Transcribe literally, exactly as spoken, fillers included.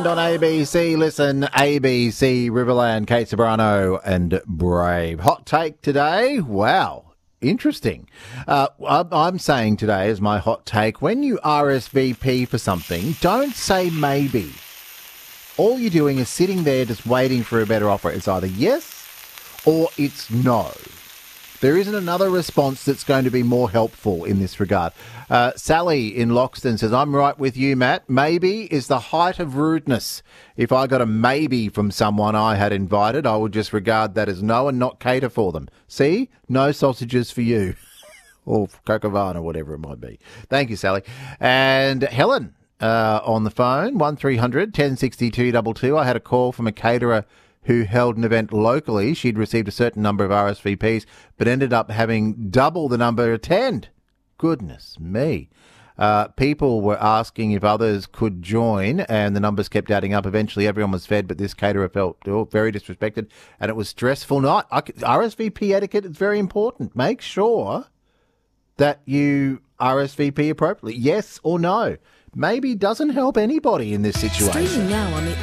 Weekend on A B C. Listen, A B C, Riverland, Kate Sobrano and Brave. Hot take today. Wow. Interesting. Uh, I'm saying today as my hot take, when you R S V P for something, don't say maybe. All you're doing is sitting there just waiting for a better offer. It's either yes or it's no. There isn't another response that's going to be more helpful in this regard. Uh, Sally in Loxton says, I'm right with you, Matt. Maybe is the height of rudeness. If I got a maybe from someone I had invited, I would just regard that as no and not cater for them. See? No sausages for you. Or Cocovana, whatever it might be. Thank you, Sally. And Helen uh, on the phone, one three hundred, ten sixty-two two two. I had a call from a caterer who held an event locally. She'd received a certain number of R S V Ps, but ended up having double the number attend. Goodness me. Uh, people were asking if others could join, and the numbers kept adding up. Eventually, everyone was fed, but this caterer felt oh, very disrespected, and it was a stressful night. I could, R S V P etiquette is very important. Make sure that you R S V P appropriately, yes or no. Maybe doesn't help anybody in this situation. Streaming now on the